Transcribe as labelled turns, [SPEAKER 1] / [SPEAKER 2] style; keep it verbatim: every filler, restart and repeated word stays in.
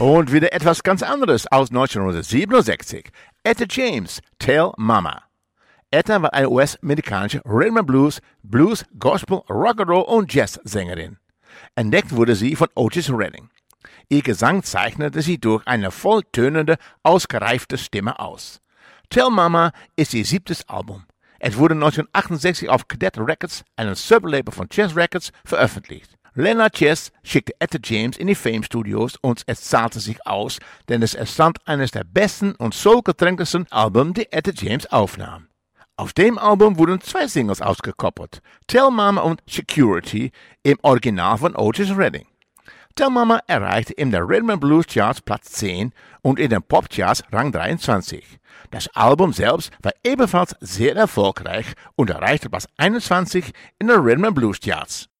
[SPEAKER 1] Und wieder etwas ganz anderes aus neunzehnhundertsiebenundsechzig. Etta James, Tell Mama. Etta war eine U S-amerikanische Rhythm and Blues, Blues, Gospel, Rock'n'Roll und Jazz-Sängerin. Entdeckt wurde sie von Otis Redding. Ihr Gesang zeichnete sie durch eine volltönende, ausgereifte Stimme aus. Tell Mama ist ihr siebtes Album. Es wurde neunzehnhundertachtundsechzig auf Cadet Records, einem Sublabel von Chess Records, veröffentlicht. Leonard Chess schickte Etta James in die Fame Studios und es zahlte sich aus, denn es entstand eines der besten und soulgetränktesten Alben, die Etta James aufnahm. Auf dem Album wurden zwei Singles ausgekoppelt, Tell Mama und Security, im Original von Otis Redding. Tell Mama erreichte in der Rhythm and Blues Charts Platz zehn und in den Pop Charts Rang dreiundzwanzig. Das Album selbst war ebenfalls sehr erfolgreich und erreichte Platz einundzwanzig in der Rhythm and Blues Charts.